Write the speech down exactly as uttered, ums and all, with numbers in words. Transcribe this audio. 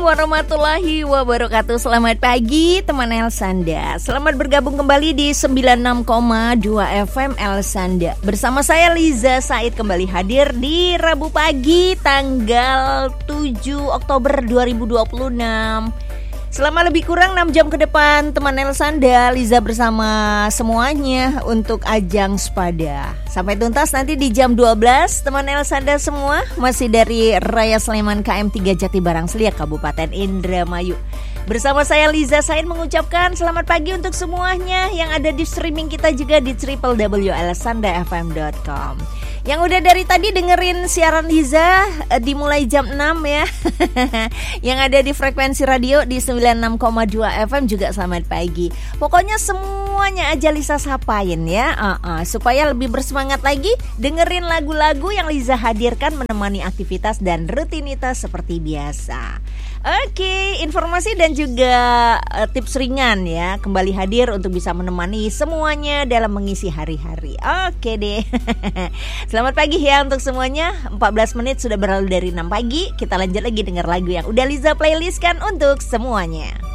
warahmatullahi wabarakatuh. Selamat pagi teman Elsanda. Selamat bergabung kembali di sembilan puluh enam koma dua F M Elsanda. Bersama saya Liza Said kembali hadir di Rabu pagi tanggal tujuh Oktober dua ribu dua puluh enam. Selama lebih kurang enam jam ke depan teman Elsanda, Liza bersama semuanya untuk ajang Spada. Sampai tuntas nanti di jam dua belas teman Elsanda semua, masih dari Raya Sleman K M tiga Jatibarang Seliak Kabupaten Indramayu. Bersama saya Liza Said mengucapkan selamat pagi untuk semuanya yang ada di streaming kita juga di w w w titik elsanda f m dot com. Yang udah dari tadi dengerin siaran Liza uh, dimulai jam enam ya. Yang ada di frekuensi radio di sembilan puluh enam koma dua F M juga selamat pagi. Pokoknya semuanya aja Liza sapain ya, uh-uh, supaya lebih bersemangat lagi dengerin lagu-lagu yang Liza hadirkan menemani aktivitas dan rutinitas seperti biasa. Oke, informasi dan juga uh, tips ringan ya kembali hadir untuk bisa menemani semuanya dalam mengisi hari-hari. Oke deh. Selamat pagi ya untuk semuanya. empat belas menit sudah berlalu dari enam pagi. Kita lanjut lagi dengar lagu yang udah Liza playlistkan untuk semuanya.